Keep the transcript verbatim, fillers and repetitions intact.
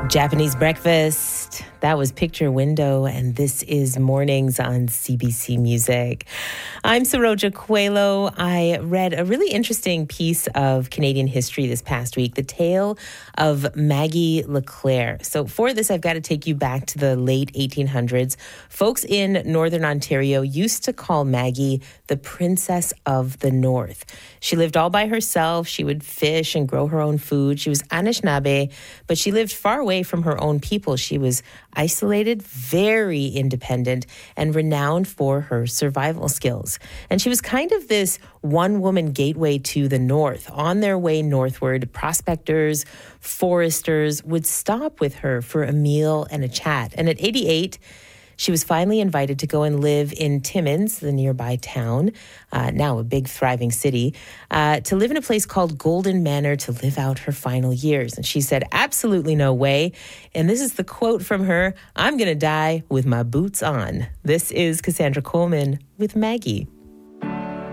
Japanese breakfast. That was Picture Window, and this is Mornings on C B C Music. I'm Saroja Coelho. I read a really interesting piece of Canadian history this past week, the tale of Maggie LeClaire. So for this, I've got to take you back to the late eighteen hundreds. Folks in Northern Ontario used to call Maggie the Princess of the North. She lived all by herself. She would fish and grow her own food. She was Anishinaabe, but she lived far away from her own people. She was isolated, very independent, and renowned for her survival skills. And she was kind of this one-woman gateway to the north. On their way northward, prospectors, foresters would stop with her for a meal and a chat. And at eighty-eight, she was finally invited to go and live in Timmins, the nearby town, uh, now a big thriving city, uh, to live in a place called Golden Manor to live out her final years. And she said, absolutely no way. And this is the quote from her, "I'm going to die with my boots on." This is Cassandra Coleman with Maggie.